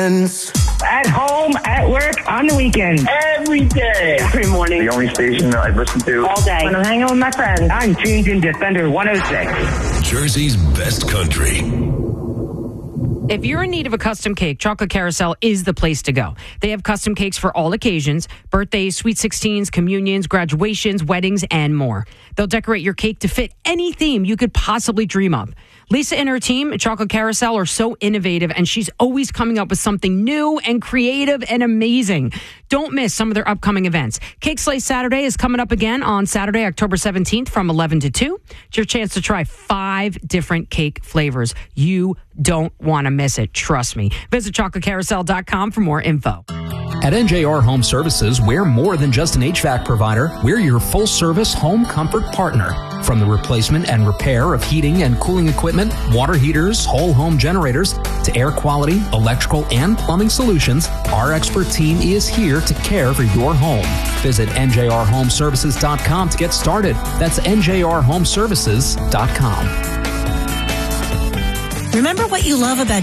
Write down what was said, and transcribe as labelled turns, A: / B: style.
A: friends.
B: At home, at work, on the weekend. Every day. Every morning.
C: The only station that I listen to
B: all day. When I'm hanging with my friends. I'm tuned in Defender 106.
D: Jersey's best country.
E: If you're in need of a custom cake, Chocolate Carousel is the place to go. They have custom cakes for all occasions: birthdays, sweet 16s, communions, graduations, weddings, and more. They'll decorate your cake to fit any theme you could possibly dream of. Lisa and her team at Chocolate Carousel are so innovative, and she's always coming up with something new and creative and amazing. Don't miss some of their upcoming events. Cake Slay Saturday is coming up again on Saturday, October 17th from 11 to 2. It's your chance to try 5 different cake flavors. You don't want to miss it. Trust me. Visit chocolatecarousel.com for more info.
F: At NJR Home Services, we're more than just an HVAC provider. We're your full-service home comfort partner. From the replacement and repair of heating and cooling equipment, water heaters, whole home generators, to air quality, electrical, and plumbing solutions, our expert team is here to care for your home. Visit njrhomeservices.com to get started. That's njrhomeservices.com.
G: Remember what you love about